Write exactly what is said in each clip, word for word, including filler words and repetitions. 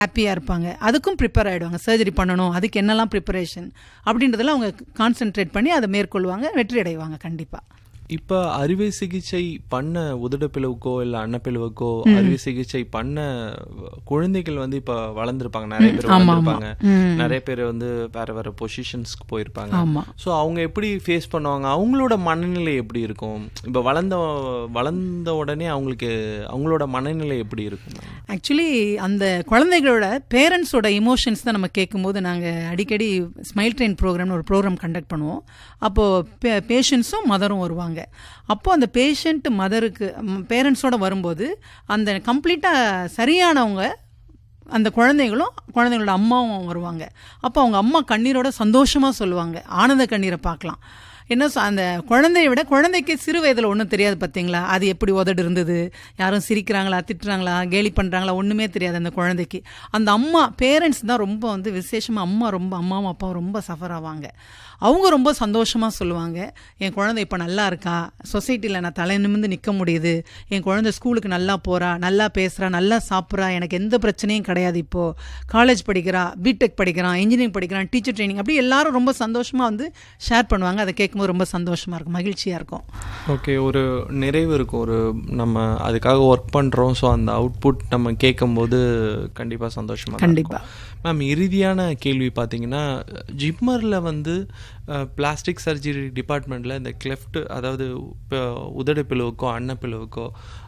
ஹாப்பியாக இருப்பாங்க. அதுக்கும் ப்ரிப்பேர் ஆகிடுவாங்க. சர்ஜரி பண்ணணும், அதுக்கு என்னெல்லாம் ப்ரிப்பரேஷன் அப்படின்றதெல்லாம் அவங்க கான்சென்ட்ரேட் பண்ணி அதை மேற்கொள்வாங்க, வெற்றி அடைவாங்க கண்டிப்பாக. இப்போ அறுவை சிகிச்சை பண்ண உதடுப்பிளவுக்கோ இல்லை அன்னப்பிளவுக்கோ அறுவை சிகிச்சை பண்ண குழந்தைகள் வந்து இப்போ வளர்ந்துருப்பாங்க, நிறைய பேர் வளர்ந்துருப்பாங்க, நிறைய பேர் வந்து வேற வேற பொசிஷன்ஸ்க்கு போயிருப்பாங்க. ஸோ அவங்க எப்படி ஃபேஸ் பண்ணுவாங்க, அவங்களோட மனநிலை எப்படி இருக்கும்? இப்போ வளர்ந்த வளர்ந்த உடனே அவங்களுக்கு அவங்களோட மனநிலை எப்படி இருக்கும்? ஆக்சுவலி அந்த குழந்தைகளோட பேரண்ட்ஸோட இமோஷன்ஸ் தான் நம்ம கேட்கும்போது நாங்கள் அடிக்கடி ஸ்மைல் ட்ரெயின் ப்ரோக்ராம்னு ஒரு ப்ரோக்ராம் கண்டக்ட் பண்ணுவோம். அப்போது பேஷண்ட்ஸும் மதரும் வருவாங்க. அப்போது அந்த பேஷண்ட் மதருக்கு பேரண்ட்ஸோட வரும்போது அந்த கம்ப்ளீட்டாக சரியானவங்க அந்த குழந்தைகளும் குழந்தைங்களோட அம்மாவும் வருவாங்க. அப்போ அவங்க அம்மா கண்ணீரோட சந்தோஷமாக சொல்லுவாங்க, ஆனந்த கண்ணீரை பார்க்கலாம். என்ன அந்த குழந்தைய விட குழந்தைக்கு சிறு வயதில் ஒன்றும் தெரியாது பார்த்தீங்களா, அது எப்படி உதடு இருந்தது, யாரும் சிரிக்கிறாங்களா திட்டுறாங்களா கேலி பண்ணுறாங்களா ஒன்றுமே தெரியாது அந்த குழந்தைக்கு. அந்த அம்மா பேரண்ட்ஸ் தான் ரொம்ப வந்து விசேஷமாக அம்மா ரொம்ப அம்மாவும் அப்பாவும் ரொம்ப சஃபர் ஆவாங்க. அவங்க ரொம்ப சந்தோஷமாக சொல்லுவாங்க, என் குழந்தை இப்போ நல்லா இருக்கா, சொசைட்டியில் நான் தலை நிமிர்ந்து நிற்க முடியுது, என் குழந்தை ஸ்கூலுக்கு நல்லா போகிறா, நல்லா பேசுகிறா, நல்லா சாப்பிட்றா, எனக்கு எந்த பிரச்சனையும் கிடையாது, இப்போது காலேஜ் படிக்கிறா, பிடெக் படிக்கிறான், இன்ஜினியரிங் படிக்கிறான், டீச்சர் ட்ரைனிங், அப்படி எல்லாரும் ரொம்ப சந்தோஷமாக வந்து ஷேர் பண்ணுவாங்க. அதை கேட்கும்போது ரொம்ப சந்தோஷமாக இருக்கும், மகிழ்ச்சியாக இருக்கும். ஓகே, ஒரு நிறைவு இருக்கும், ஒரு நம்ம அதுக்காக ஒர்க் பண்ணுறோம். ஸோ அந்த அவுட்புட் நம்ம கேட்கும்போது கண்டிப்பாக சந்தோஷமாக கண்டிப்பாக. மேம், இறுதியான கேள்வி பார்த்தீங்கன்னா, ஜிப்மரில் வந்து பிளாஸ்டிக் சர்ஜரி டிபார்ட்மெண்ட்டில் இந்த கிளெஃப்ட், அதாவது உதடு பிளவுக்கோ அன்னப்பிளவுக்கோ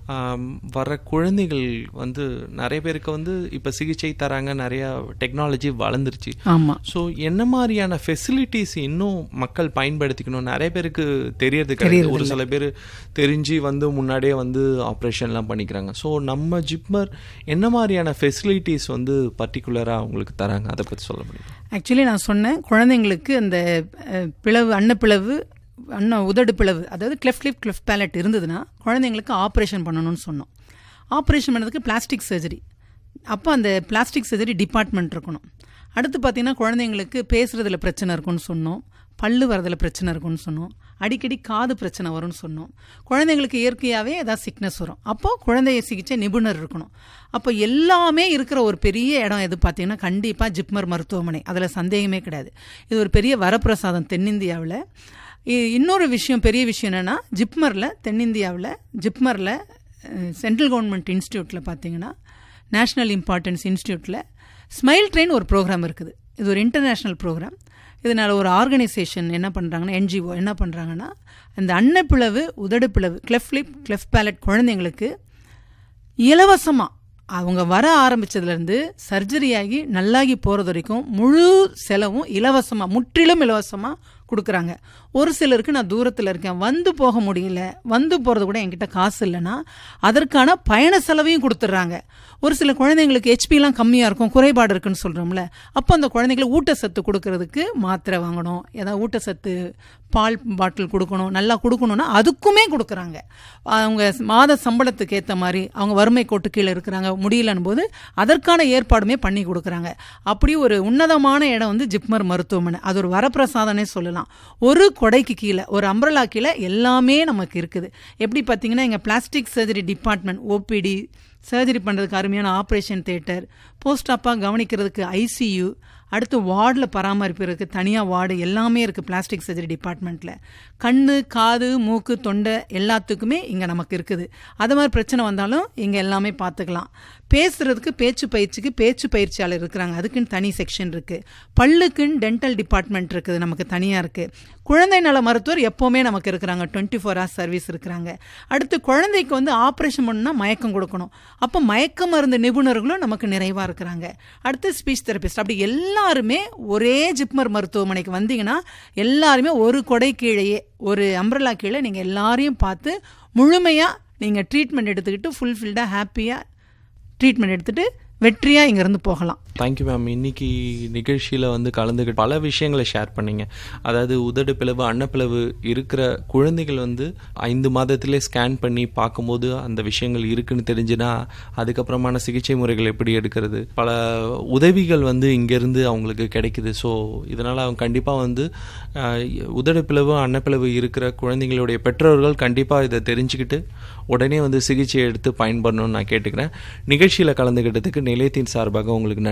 வர குழந்தைகள் வந்து நிறைய பேருக்கு வந்து இப்போ சிகிச்சை தராங்க, நிறையா டெக்னாலஜி வளர்ந்துருச்சு. ஆமாம். ஸோ என்ன மாதிரியான ஃபெசிலிட்டிஸ் இன்னும் மக்கள் பயன்படுத்திக்கணும்? நிறைய பேருக்கு தெரியறது கிடையாது. ஒரு சில பேர் தெரிஞ்சு வந்து முன்னாடியே வந்து ஆப்ரேஷன்லாம் பண்ணிக்கிறாங்க. ஸோ நம்ம ஜிப்மர் என்ன மாதிரியான ஃபெசிலிட்டிஸ் வந்து பர்டிகுலராக அவங்களுக்கு தராங்க, அதை பற்றி சொல்ல முடியும்? ஆக்சுவலி நான் சொன்னேன், குழந்தைங்களுக்கு அந்த பிளவு அன்னப்பிளவு அண்ணா உதடு பிளவு, அதாவது கிளெஃப்ட் லிப் கிளெஃப்ட் பேலட் இருந்ததுன்னா குழந்தைங்களுக்கு ஆப்ரேஷன் பண்ணணும்னு சொன்னோம். ஆப்ரேஷன் பண்ணதுக்கு பிளாஸ்டிக் சர்ஜரி, அப்போ அந்த பிளாஸ்டிக் சர்ஜரி டிபார்ட்மெண்ட் இருக்கணும். அடுத்து பார்த்தீங்கன்னா குழந்தைங்களுக்கு பேசுகிறதுல பிரச்சனை இருக்குன்னு சொன்னோம், பல்லு வரதில் பிரச்சனை இருக்குன்னு சொன்னோம், அடிக்கடி காது பிரச்சனை வரும்னு சொன்னோம். குழந்தைங்களுக்கு இயற்கையாகவே ஏதாவது சிக்னஸ் வரும், அப்போது குழந்தைய சிகிச்சை நிபுணர் இருக்கணும். அப்போ எல்லாமே இருக்கிற ஒரு பெரிய இடம் எது பார்த்தீங்கன்னா கண்டிப்பாக ஜிப்மர் மருத்துவமனை, அதில் சந்தேகமே கிடையாது. இது ஒரு பெரிய வரப்பிரசாதம் தென்னிந்தியாவில். இன்னொரு விஷயம், பெரிய விஷயம் என்னென்னா, ஜிப்மரில் தென்னிந்தியாவில் ஜிப்மரில் சென்ட்ரல் கவர்மெண்ட் இன்ஸ்டியூட்டில் பார்த்தீங்கன்னா நேஷ்னல் இம்பார்ட்டன்ஸ் இன்ஸ்டியூட்டில் ஸ்மைல் ட்ரெயின் ஒரு ப்ரோக்ராம் இருக்குது. இது ஒரு இன்டர்நேஷ்னல் ப்ரோக்ராம். இதனால் ஒரு ஆர்கனைசேஷன் என்ன பண்ணுறாங்கன்னா, என்ஜிஓ என்ன பண்ணுறாங்கன்னா, அந்த அன்னப்பிளவு உதடு பிளவு கிளெஃப்ட் லிப் கிளெஃப்ட் பேலட் குழந்தைங்களுக்கு இலவசமாக அவங்க வர ஆரம்பித்ததுலேருந்து சர்ஜரி ஆகி நல்லாகி போகிறது வரைக்கும் முழு செலவும் இலவசமாக, முற்றிலும் இலவசமாக கொடுக்குறாங்க. ஒரு சிலருக்கு நான் தூரத்தில் இருக்கேன், வந்து போக முடியல, வந்து போகிறது கூட என்கிட்ட காசு இல்லைன்னா அதற்கான பயண செலவையும் கொடுத்துட்றாங்க. ஒரு சில குழந்தைங்களுக்கு ஹெச்பிலாம் கம்மியாக இருக்கும், குறைபாடு இருக்குன்னு சொல்கிறோம்ல, அப்போ அந்த குழந்தைங்களுக்கு ஊட்டச்சத்து கொடுக்கறதுக்கு மாத்திரை வாங்கணும், ஏதாவது ஊட்டச்சத்து பால் பாட்டில் கொடுக்கணும், நல்லா கொடுக்கணும்னா அதுக்குமே கொடுக்குறாங்க. அவங்க மாத சம்பளத்துக்கு ஏற்ற மாதிரி, அவங்க வறுமை கோட்டு கீழே இருக்கிறாங்க, முடியலன்னு போது அதற்கான ஏற்பாடுமே பண்ணி கொடுக்குறாங்க. அப்படி ஒரு உன்னதமான இடம் வந்து ஜிப்மர் மருத்துவமனை. அது ஒரு வரப்பிரசாதனே சொல்லலாம். ஒரு கொடைக்கு கீழே, ஒரு அம்ப்ரெல்லா கீழே எல்லாமே நமக்கு இருக்குது. எப்படி பார்த்தீங்கன்னா, எங்கள் plastic surgery department, OPD, surgery பண்ணுறதுக்கு அருமையான ஆப்ரேஷன் தியேட்டர், போஸ்ட் அப்பாக கவனிக்கிறதுக்கு ஐசியூ, அடுத்து வார்டில் பராமரிப்புறதுக்கு தனியாக வார்டு, எல்லாமே இருக்குது பிளாஸ்டிக் சர்ஜரி டிபார்ட்மெண்ட்டில். கண், காது, மூக்கு, தொண்டை எல்லாத்துக்குமே இங்கே நமக்கு இருக்குது. அது மாதிரி பிரச்சனை வந்தாலும் இங்கே எல்லாமே பார்த்துக்கலாம். பேசுகிறதுக்கு பேச்சு பயிற்சிக்கு பேச்சு பயிற்சியாளர் இருக்கிறாங்க, அதுக்குன்னு தனி செக்ஷன் இருக்குது. பல்லுக்குன்னு டென்டல் டிபார்ட்மெண்ட் இருக்குது, நமக்கு தனியாக இருக்குது. குழந்தை நல மருத்துவர் எப்போவுமே நமக்கு இருக்கிறாங்க, டுவெண்ட்டி ஃபோர் ஹவர்ஸ் சர்வீஸ் இருக்கிறாங்க. அடுத்து குழந்தைக்கு வந்து ஆப்ரேஷன் பண்ணால் மயக்கம் கொடுக்கணும், அப்போ மயக்க மருந்து நிபுணர்களும் நமக்கு நிறைவாக இருக்கிறாங்க. அடுத்து ஸ்பீச் தெரபிஸ்ட். அப்படி எல்லாருமே ஒரே ஜிப்மர் மருத்துவமனைக்கு வந்தீங்கன்னா எல்லாருமே ஒரு கொடை கீழேயே, ஒரு அம்ப்ரெல்லா கீழே நீங்கள் எல்லாரையும் பார்த்து முழுமையாக நீங்கள் ட்ரீட்மெண்ட் எடுத்துக்கிட்டு ஃபுல்ஃபில்டாக ஹாப்பியாக ட்ரீட்மெண்ட் எடுத்துகிட்டு வெற்றியாக இங்கேருந்து போகலாம். Thank you ma'am. இன்னைக்கு நிகழ்ச்சியில் வந்து கலந்துக்கிட்டு பல விஷயங்களை ஷேர் பண்ணீங்க. அதாவது உதடு பிளவு அன்னப்பிளவு இருக்கிற குழந்தைகள் வந்து ஐந்து மாதத்திலே ஸ்கேன் பண்ணி பார்க்கும்போது அந்த விஷயங்கள் இருக்குன்னு தெரிஞ்சுன்னா அதுக்கப்புறமான சிகிச்சை முறைகள் எப்படி எடுக்கிறது, பல உதவிகள் வந்து இங்கேருந்து அவங்களுக்கு கிடைக்குது. ஸோ இதனால் அவங்க கண்டிப்பாக வந்து உதடு பிளவு அன்னப்பிளவு இருக்கிற குழந்தைங்களுடைய பெற்றோர்கள் கண்டிப்பாக இதை தெரிஞ்சுக்கிட்டு உடனே வந்து சிகிச்சை எடுத்து பயன்படணும்னு நான் கேட்டுக்கிறேன். நிகழ்ச்சியில் கலந்துக்கிட்டதுக்கு நிலையத்தின் சார்பாக உங்களுக்கு